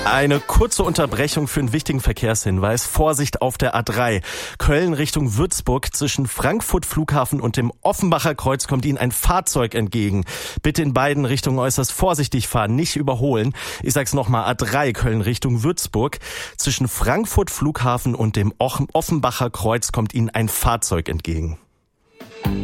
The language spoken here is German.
Eine kurze Unterbrechung für einen wichtigen Verkehrshinweis. Vorsicht auf der A3. Köln Richtung Würzburg. Zwischen Frankfurt Flughafen und dem Offenbacher Kreuz kommt Ihnen ein Fahrzeug entgegen. Bitte in beiden Richtungen äußerst vorsichtig fahren, nicht überholen. Ich sag's nochmal, A3 Köln Richtung Würzburg. Zwischen Frankfurt Flughafen und dem Offenbacher Kreuz kommt Ihnen ein Fahrzeug entgegen.